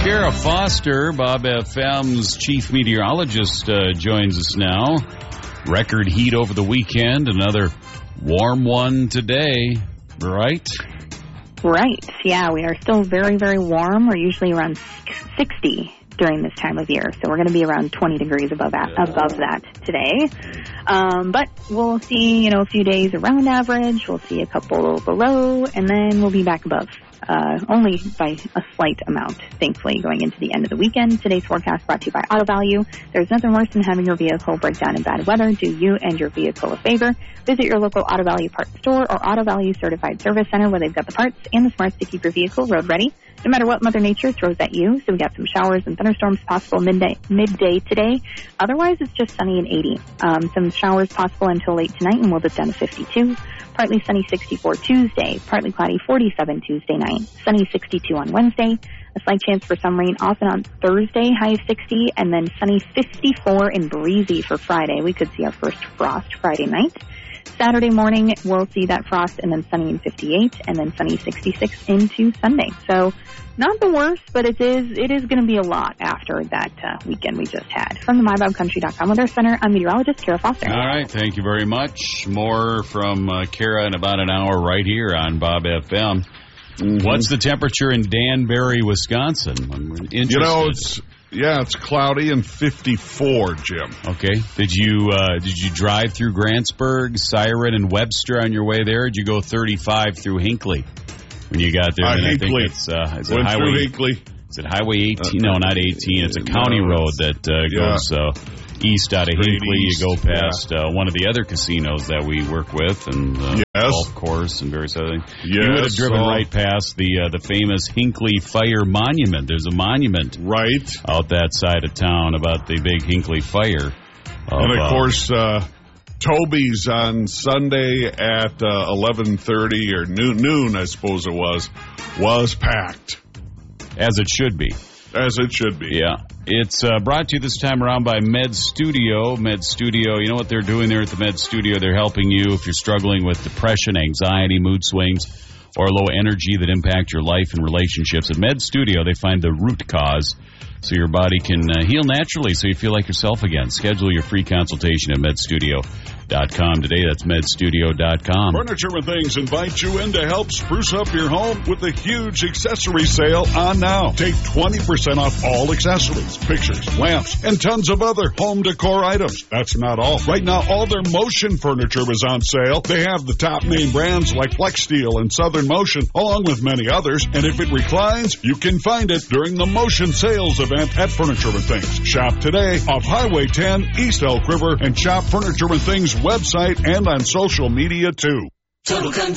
Kara Foster, Bob FM's chief meteorologist, joins us now. Record heat over the weekend, another warm one today, right? Right, yeah, we are still very, very warm. We're usually around 60 during this time of year, so we're going to be around 20 degrees above that today. But we'll see, a few days around average. We'll see a couple below, and then we'll be back above. Only by a slight amount, thankfully, going into the end of the weekend. Today's forecast brought to you by Auto Value. There's nothing worse than having your vehicle break down in bad weather. Do you and your vehicle a favor. Visit your local Auto Value parts store or Auto Value certified service center where they've got the parts and the smarts to keep your vehicle road ready, no matter what Mother Nature throws at you. So we got some showers and thunderstorms possible midday today. Otherwise, it's just sunny and 80. Some showers possible until late tonight, and we'll dip down to 52. Partly sunny 64 Tuesday, partly cloudy 47 Tuesday night, sunny 62 on Wednesday, a slight chance for some rain off and on Thursday, high of 60, and then sunny 54 and breezy for Friday. We could see our first frost Friday night. Saturday morning, we'll see that frost, and then sunny in 58, and then sunny 66 into Sunday. So not the worst, but it is going to be a lot after that weekend we just had. From the MyBobCountry.com Weather Center, I'm meteorologist Kara Foster. All right, thank you very much. More from Kara in about an hour right here on Bob FM. Mm-hmm. What's the temperature in Danbury, Wisconsin? I'm interested. It's cloudy and 54, Jim. Okay. Did you drive through Grantsburg, Siren, and Webster on your way there? Or did you go 35 through Hinckley when you got there? Hinckley. Is it Went Highway? Through Hinckley. Is it Highway 18? No, not 18. It's a county road that goes east out of Hinckley. East. You go past one of the other casinos that we work with, and golf course and various other things. Yes. You would have driven right past the famous Hinckley Fire Monument. There's a monument right out that side of town about the big Hinckley Fire. And of course, Toby's on Sunday at 11:30 or noon, I suppose it was packed. As it should be. As it should be. Yeah. It's brought to you this time around by Med Studio. Med Studio, you know what they're doing there at the Med Studio? They're helping you if you're struggling with depression, anxiety, mood swings, or low energy that impact your life and relationships. At Med Studio, they find the root cause so your body can heal naturally so you feel like yourself again. Schedule your free consultation at medstudio.com today. That's medstudio.com. Furniture and Things invites you in to help spruce up your home with a huge accessory sale on now. Take 20% off all accessories, pictures, lamps, and tons of other home decor items. That's not all. Right now, all their Motion furniture is on sale. They have the top name brands like FlexSteel and Southern Motion, along with many others. And if it reclines, you can find it during the Motion sales event at Furniture and Things. Shop today off Highway 10, East Elk River, and shop Furniture and Things website and on social media too. Total Control.